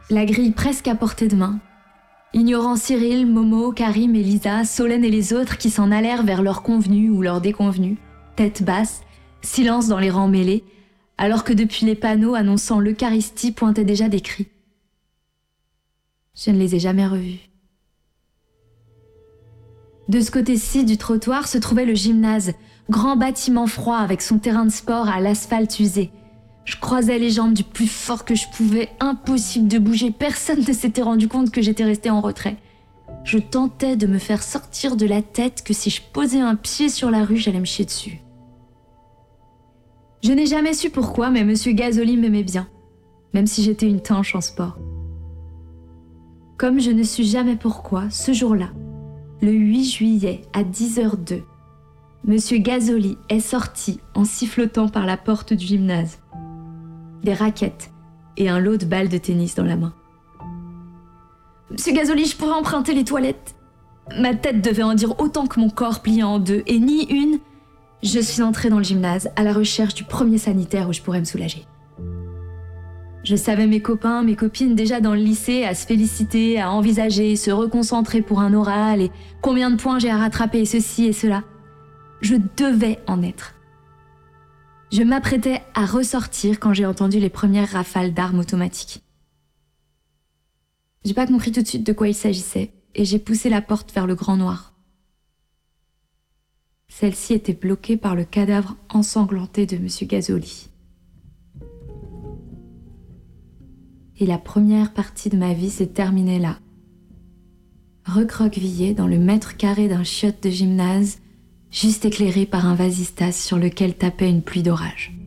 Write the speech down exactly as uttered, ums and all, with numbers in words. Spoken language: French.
la grille presque à portée de main, ignorant Cyril, Momo, Karim et Lisa, Solène et les autres qui s'en allèrent vers leur convenu ou leur déconvenu, tête basse, silence dans les rangs mêlés, alors que depuis les panneaux annonçant l'Eucharistie pointaient déjà des cris. Je ne les ai jamais revus. De ce côté-ci du trottoir se trouvait le gymnase, grand bâtiment froid avec son terrain de sport à l'asphalte usé. Je croisais les jambes du plus fort que je pouvais, impossible de bouger, personne ne s'était rendu compte que j'étais restée en retrait. Je tentais de me faire sortir de la tête que si je posais un pied sur la rue, j'allais me chier dessus. Je n'ai jamais su pourquoi, mais Monsieur Gazoli m'aimait bien, même si j'étais une tanche en sport. Comme je ne suis jamais pourquoi, ce jour-là, le huit juillet à dix heures deux, Monsieur Gazoli est sorti en sifflotant par la porte du gymnase. Des raquettes et un lot de balles de tennis dans la main. « Monsieur Gazoli, je pourrais emprunter les toilettes ?» Ma tête devait en dire autant que mon corps plié en deux, et ni une, je suis entrée dans le gymnase à la recherche du premier sanitaire où je pourrais me soulager. Je savais mes copains, mes copines déjà dans le lycée à se féliciter, à envisager, se reconcentrer pour un oral et combien de points j'ai à rattraper, ceci et cela. Je devais en être. Je m'apprêtais à ressortir quand j'ai entendu les premières rafales d'armes automatiques. J'ai pas compris tout de suite de quoi il s'agissait et j'ai poussé la porte vers le grand noir. Celle-ci était bloquée par le cadavre ensanglanté de Monsieur Gazoli. Et la première partie de ma vie s'est terminée là. Recroquevillée dans le mètre carré d'un chiotte de gymnase, juste éclairé par un vasistas sur lequel tapait une pluie d'orage.